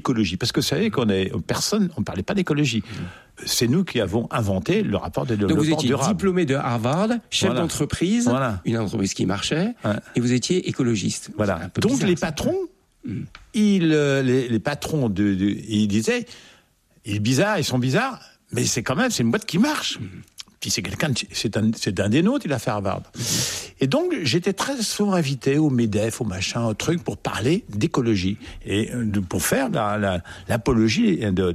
écologie. Parce que vous savez on parlait pas d'écologie. C'est nous qui avons inventé le rapport de développement durable. Donc vous étiez diplômé de Harvard, chef d'entreprise, une entreprise qui marchait, et vous étiez écologiste. Voilà. Donc bizarre, les patrons, les patrons ils disaient, ils sont bizarres, mais c'est une boîte qui marche. Puis c'est un des nôtres, il a fait Harvard. Et donc, j'étais très souvent invité au MEDEF, au machin, au truc, pour parler d'écologie. Et pour faire l'apologie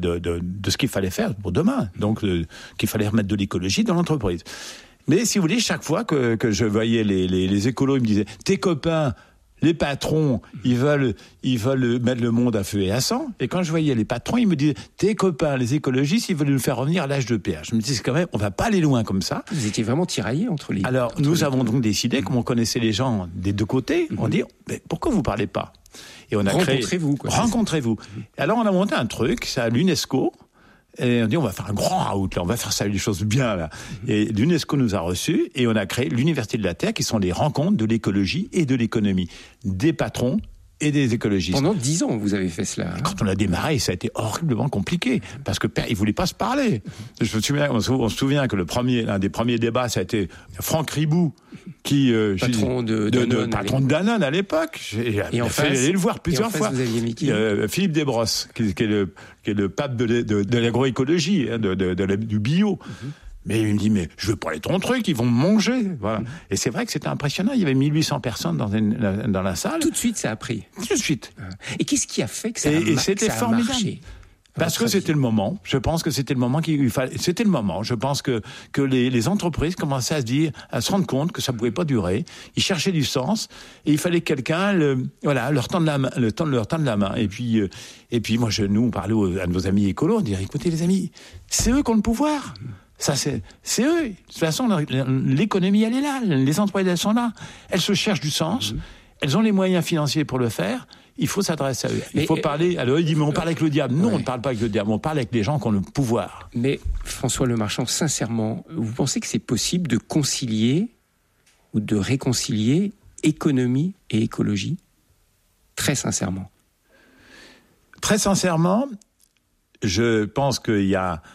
de ce qu'il fallait faire pour demain. Donc, qu'il fallait remettre de l'écologie dans l'entreprise. Mais si vous voulez, chaque fois que je voyais les écolos, ils me disaient, tes copains, les patrons, ils veulent mettre le monde à feu et à sang. Et quand je voyais les patrons, ils me disaient, tes copains, les écologistes, ils veulent nous faire revenir à l'âge de pierre. Je me disais, quand même, on va pas aller loin comme ça. Vous étiez vraiment tiraillés entre les... Alors, nous avons donc décidé, comme on connaissait les gens des deux côtés, on dit, mais pourquoi vous parlez pas? Et on a Rencontrez-vous. Alors, on a monté un truc, c'est à l'UNESCO. Et on dit, on va faire un grand out, là, on va faire ça, des choses bien, là. Et l'UNESCO nous a reçus, et on a créé l'Université de la Terre, qui sont les rencontres de l'écologie et de l'économie. Des patrons et des écologistes. Pendant 10 ans, vous avez fait cela. Quand on a démarré, ça a été horriblement compliqué, parce que ils voulaient pas se parler. On se souvient que l'un des premiers débats, ça a été Franck Ribou, qui, patron de Danone à l'époque. Et en face, aller le voir plusieurs fois. Vous aviez mis qui? Philippe Desbrosses, qui est le pape de l'agroécologie, du bio. Mais il me dit, mais je veux pas aller ton truc, ils vont me manger. Voilà. Et c'est vrai que c'était impressionnant. Il y avait 1800 personnes dans la salle. Tout de suite, ça a pris. Tout de suite. Et qu'est-ce qui a fait que ça c'était formidable. Marché? Parce que c'était le moment. Je pense que c'était le moment qu'il fallait. C'était le moment. Je pense que les entreprises commençaient à se rendre compte que ça pouvait pas durer. Ils cherchaient du sens et il fallait quelqu'un, leur tendre la main. Et puis nous, on parlait à nos amis écolos, on disait, écoutez les amis, c'est eux qui ont le pouvoir. Ça, c'est eux. De toute façon, l'économie, elle est là. Les entreprises, elles sont là. Elles se cherchent du sens. Elles ont les moyens financiers pour le faire. Il faut s'adresser à eux. Il faut parler. Alors, il dit, mais on parle avec le diable. Non, on ne parle pas avec le diable. On parle avec les gens qui ont le pouvoir. Mais, François Lemarchand, sincèrement, vous pensez que c'est possible de concilier ou de réconcilier économie et écologie? Très sincèrement. Très sincèrement, je pense qu'il y a...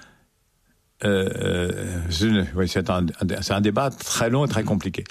c'est un débat très long et très compliqué.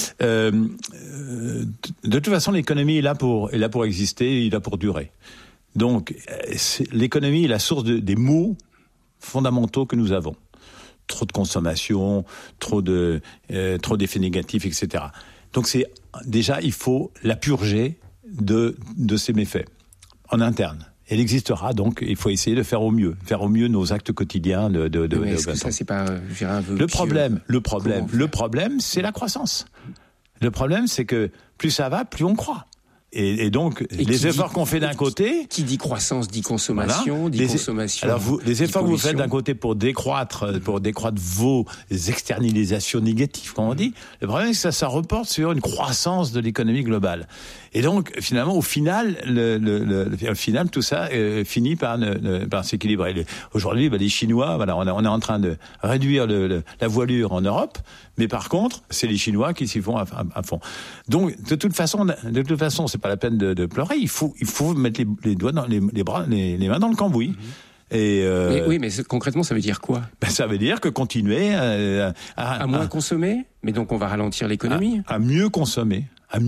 De toute façon, l'économie est là pour exister, il est là pour durer. Donc, l'économie est la source des maux fondamentaux que nous avons. Trop de consommation, trop d'effets négatifs, etc. Donc, il faut la purger de ces méfaits en interne. Elle existera, donc il faut essayer de faire au mieux nos actes quotidiens est-ce que ça, c'est pas un vœu Le problème, c'est la croissance. Le problème, c'est que plus ça va, plus on croit. Et donc, les efforts qu'on fait d'un côté... Qui dit croissance, dit consommation, consommation... Alors, les efforts que vous faites d'un côté pour décroître vos externalisations négatives, comme on dit, le problème, c'est que ça reporte sur une croissance de l'économie globale. Et donc, finalement, au final, tout ça finit par s'équilibrer. Aujourd'hui, les Chinois, on est en train de réduire la voilure en Europe, mais par contre, c'est les Chinois qui s'y vont à fond. Donc, de toute façon, c'est pas la peine de pleurer. Il faut mettre les doigts dans les mains dans le cambouis. Mais concrètement, ça veut dire quoi? Ça veut dire que continuer à moins consommer, mais donc on va ralentir l'économie. À mieux consommer.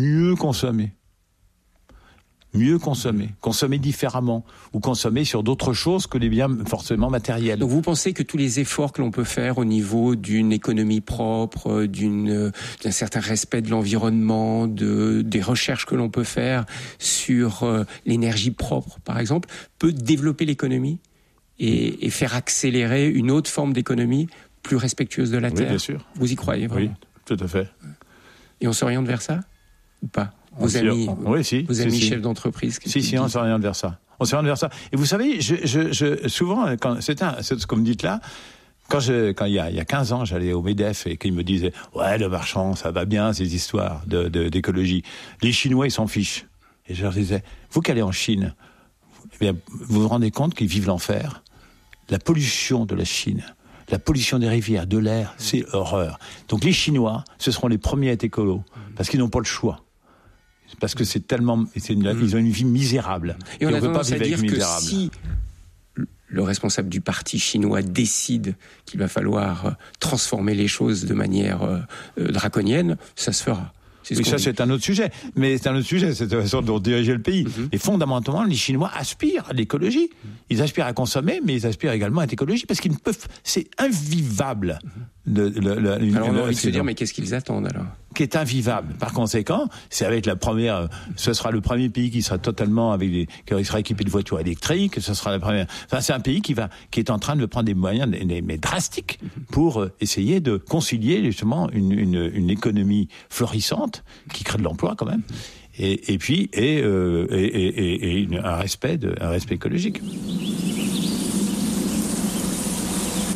Consommer différemment, ou consommer sur d'autres choses que les biens forcément matériels. Donc vous pensez que tous les efforts que l'on peut faire au niveau d'une économie propre, d'un certain respect de l'environnement, des recherches que l'on peut faire sur l'énergie propre, par exemple, peut développer l'économie et faire accélérer une autre forme d'économie plus respectueuse de la Terre? Bien sûr. Vous y croyez vraiment? Oui, tout à fait. Et on s'oriente vers ça ou pas? Vos amis chefs d'entreprise. Si, on s'oriente vers ça. Et vous savez, souvent, c'est ce que vous me dites là, quand il y a 15 ans, j'allais au MEDEF et qu'ils me disaient, ouais, Lemarchand, ça va bien, ces histoires d'écologie. Les Chinois, ils s'en fichent. Et je leur disais, vous qui allez en Chine, vous vous rendez compte qu'ils vivent l'enfer? La pollution de la Chine, la pollution des rivières, de l'air, c'est horreur. Donc les Chinois, ce seront les premiers à être écolos, parce qu'ils n'ont pas le choix. parce que c'est tellement, ils ont une vie misérable. Et on a peut pas tendance à vivre dire avec que misérable. si le responsable du parti chinois décide qu'il va falloir transformer les choses de manière draconienne, ça se fera. Oui, ça c'est un autre sujet. Mais c'est un autre sujet, c'est la façon dont diriger le pays. Et fondamentalement, les Chinois aspirent à l'écologie. Ils aspirent à consommer, mais ils aspirent également à l'écologie parce qu'ils ne peuvent. C'est invivable. Alors on a envie de se dire, mais qu'est-ce qu'ils attendent alors ? Qui est invivable. Par conséquent, ce sera le premier pays qui sera totalement qui sera équipé de voitures électriques. Ce sera la première. Enfin, c'est un pays qui est en train de prendre des moyens, mais drastiques, pour essayer de concilier justement une économie florissante qui crée de l'emploi quand même, et puis un respect écologique.